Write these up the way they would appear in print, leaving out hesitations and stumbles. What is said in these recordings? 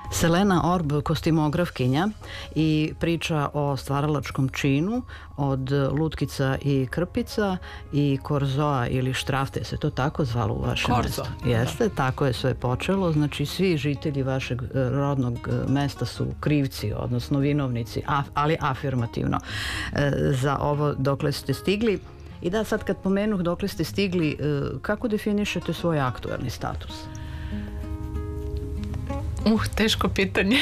Selena Orb, kostimografkinja, i priča o stvaralačkom činu od lutkica i krpica i korzoa ili štrafte, se to tako zvalo u vašem mestu? Jeste, tako je sve počelo. Znači, svi žitelji vašeg rodnog mesta su krivci, odnosno vinovnici, ali afirmativno za ovo dokle ste stigli. I da, sad kad pomenuh dokle ste stigli, kako definišete svoj aktuelni status? Teško pitanje.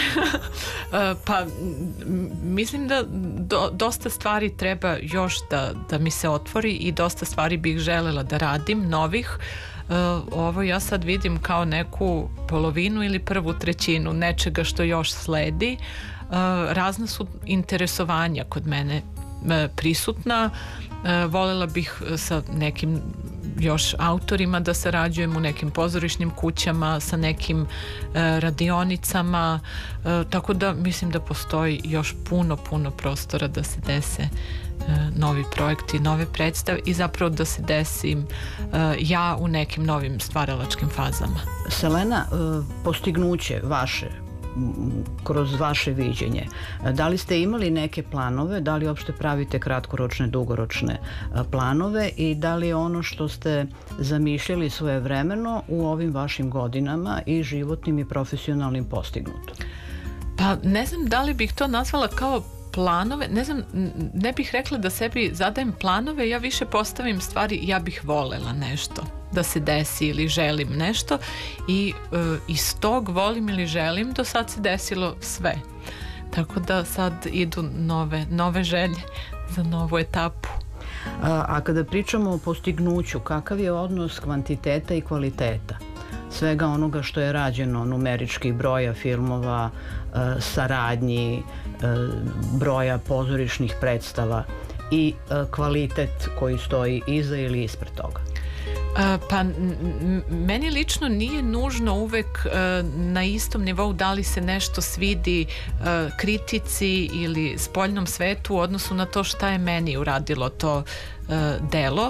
Pa mislim da dosta stvari treba još da mi se otvori i dosta stvari bih želela da radim, novih. Ovo ja sad vidim kao neku polovinu ili prvu trećinu nečega što još sledi. Razna su interesovanja kod mene prisutna. Volela bih sa nekim još autorima da sarađujem u nekim pozorišnim kućama, sa nekim radionicama, tako da mislim da postoji još puno prostora da se dese novi projekti, nove predstave i zapravo da se desim ja u nekim novim stvaralačkim fazama. Selena, postignuće vaše kroz vaše viđenje, da li ste imali neke planove, da li uopšte pravite kratkoročne, dugoročne planove i da li je ono što ste zamišljali svojevremeno u ovim vašim godinama i životnim i profesionalnim postignuto? Pa ne znam da li bih to nazvala kao planove, ne znam, ne bih rekla da sebi zadajem planove, ja više postavim stvari, ja bih volela nešto da se desi ili želim nešto i iz tog volim ili želim do sad se desilo sve. Tako da sad idu nove želje za novu etapu. A kada pričamo o postignuću, kakav je odnos kvantiteta i kvaliteta? Svega onoga što je rađeno, numeričkih broja filmova, saradnji, broja pozorišnih predstava i kvalitet koji stoji iza ili ispred toga? Pa meni lično nije nužno uvek na istom nivou da li se nešto svidi kritici ili spoljnom svetu u odnosu na to šta je meni uradilo to delo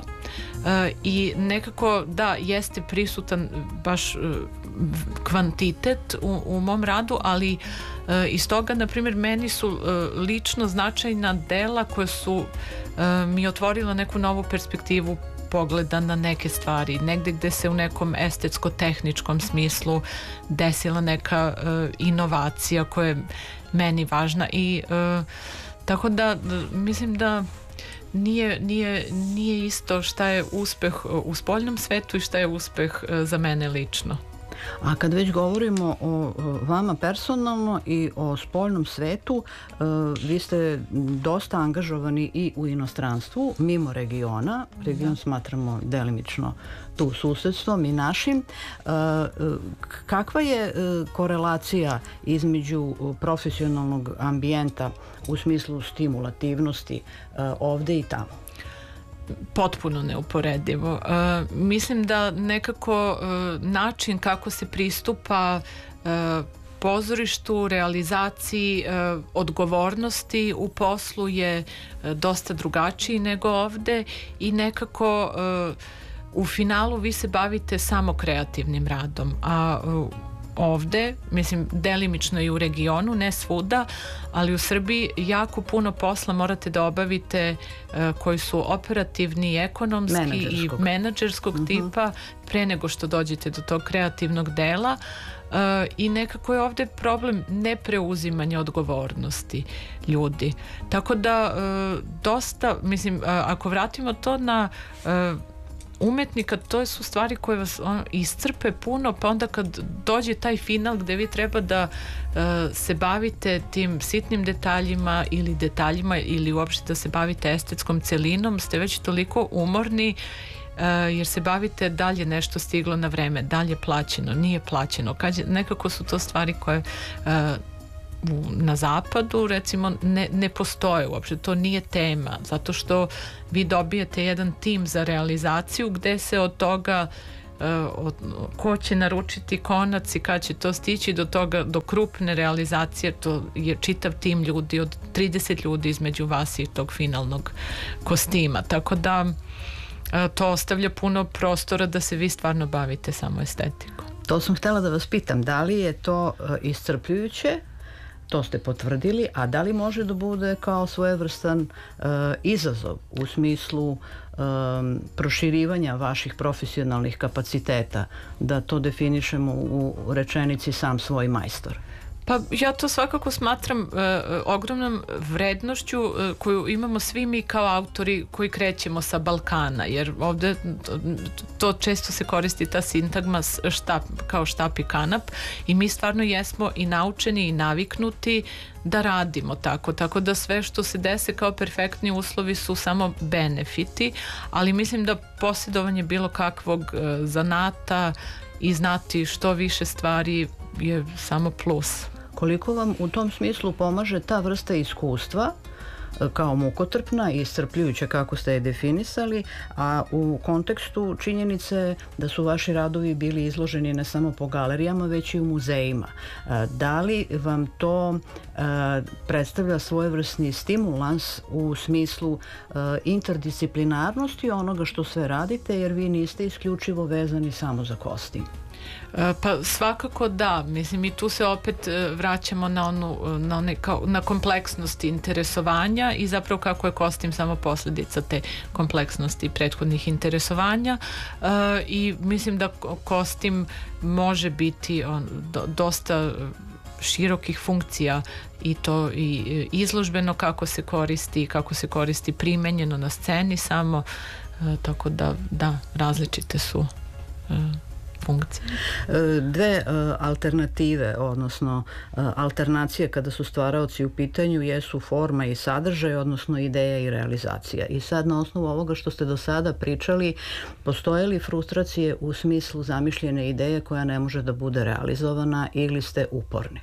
i nekako da jeste prisutan baš kvantitet u mom radu, ali iz toga, na primjer, meni su lično značajna dela koja su mi otvorila neku novu perspektivu pogleda na neke stvari, negde gde se u nekom estetsko-tehničkom smislu desila neka inovacija koja je meni važna i tako da mislim da nije isto šta je uspeh u spoljnom svetu i šta je uspeh za mene lično. A kad već govorimo o vama personalno i o spoljnom svetu, vi ste dosta angažovani i u inostranstvu, mimo regiona. Region smatramo delimično tu susedstvom i našim. Kakva je korelacija između profesionalnog ambijenta u smislu stimulativnosti ovde i tamo? Potpuno neuporedivo. Mislim da nekako način kako se pristupa pozorištu, realizaciji, odgovornosti u poslu je dosta drugačiji nego ovde i nekako u finalu vi se bavite samo kreativnim radom, a ovde, mislim, delimično i u regionu, ne svuda, ali u Srbiji jako puno posla morate da obavite koji su operativni, ekonomski i menadžerskog tipa pre nego što dođete do tog kreativnog dela i nekako je ovde problem nepreuzimanja odgovornosti ljudi. Tako da dosta, mislim, ako vratimo to na umetnika, to su stvari koje vas iscrpe puno, pa onda kad dođe taj final gde vi treba da se bavite tim sitnim detaljima ili uopšte da se bavite estetskom celinom, ste već toliko umorni jer se bavite da li je nešto stiglo na vreme, da li je plaćeno, nije plaćeno. Nekako su to stvari koje na zapadu recimo ne postoje uopšte, to nije tema, zato što vi dobijete jedan tim za realizaciju gde se od toga ko će naručiti konac i kad će to stići do toga, do krupne realizacije, to je čitav tim ljudi, od 30 ljudi između vas i tog finalnog kostima, tako da to ostavlja puno prostora da se vi stvarno bavite samo estetikom. To sam htjela da vas pitam, da li je to iscrpljujuće, to ste potvrdili, a da li može da bude kao svojevrstan izazov u smislu proširivanja vaših profesionalnih kapaciteta, da to definišemo u rečenici sam svoj majstor? Pa ja to svakako smatram ogromnom vrednošću koju imamo svi mi kao autori koji krećemo sa Balkana, jer ovde to često se koristi ta sintagma kao štap i kanap, i mi stvarno jesmo i naučeni i naviknuti da radimo tako da sve što se dese kao perfektni uslovi su samo benefiti, ali mislim da posjedovanje bilo kakvog zanata i znati što više stvari je samo plus. Koliko vam u tom smislu pomaže ta vrsta iskustva, kao mukotrpna i iscrpljujuća kako ste je definisali, a u kontekstu činjenice da su vaši radovi bili izloženi ne samo po galerijama, već i u muzejima. Da li vam to predstavlja svojevrsni stimulans u smislu interdisciplinarnosti onoga što sve radite, jer vi niste isključivo vezani samo za kostim? Pa svakako da, mislim, i tu se opet vraćamo na kompleksnost interesovanja i zapravo kako je kostim samo posljedica te kompleksnosti prethodnih interesovanja, i mislim da kostim može biti dosta širokih funkcija, i to i izložbeno kako se koristi primenjeno na sceni samo, tako da različite su funkcije. Dve alternative, odnosno alternacije kada su stvaraoci u pitanju jesu forma i sadržaj, odnosno ideja i realizacija. I sad na osnovu ovoga što ste do sada pričali, postoje li frustracije u smislu zamišljene ideje koja ne može da bude realizovana, ili ste uporni?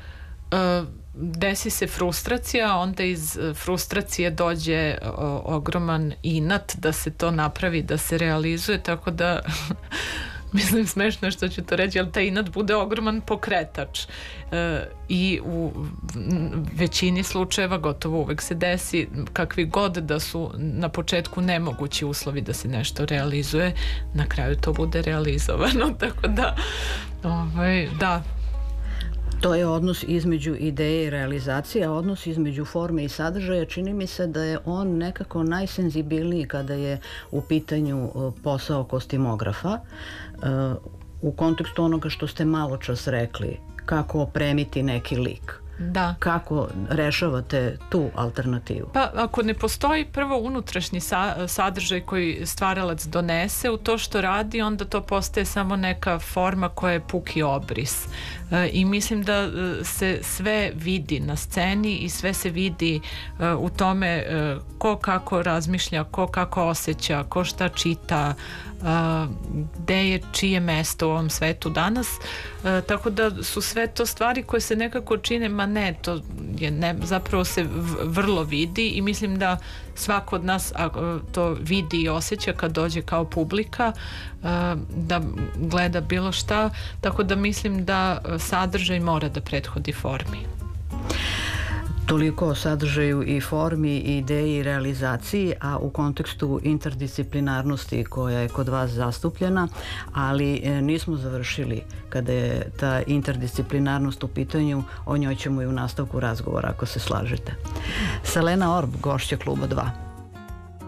Desi se frustracija, onda iz frustracije dođe ogroman inat da se to napravi, da se realizuje, tako da mislim, smešno je što ću to reći, ali taj inat bude ogroman pokretač, i u većini slučajeva gotovo uvek se desi, kakvi god da su na početku nemogući uslovi da se nešto realizuje, na kraju to bude realizovano, tako da da. To je odnos između ideje i realizacije, a odnos između forme i sadržaja, čini mi se da je on nekako najsenzibilniji kada je u pitanju posao kostimografa, u kontekstu onoga što ste malo čas rekli, kako opremiti neki lik. Da. Kako rešavate tu alternativu? Pa ako ne postoji prvo unutrašnji sadržaj koji stvaralac donese u to što radi, onda to postaje samo neka forma koja je puki obris. I mislim da se sve vidi na sceni i sve se vidi u tome ko kako razmišlja, ko kako osjeća, ko šta čita, gde je čije mesto u ovom svetu danas, tako da su sve to stvari koje se nekako čine, ma ne, to je zapravo se vrlo vidi, i mislim da svako od nas to vidi i osjeća kad dođe kao publika da gleda bilo šta, tako da mislim da sadržaj mora da prethodi formi. Toliko o sadržaju i formi, i ideji i realizaciji, a u kontekstu interdisciplinarnosti koja je kod vas zastupljena, ali nismo završili kada je ta interdisciplinarnost u pitanju, o njoj ćemo i u nastavku razgovora, ako se slažete. Selena Orb, gošća Kluba 2.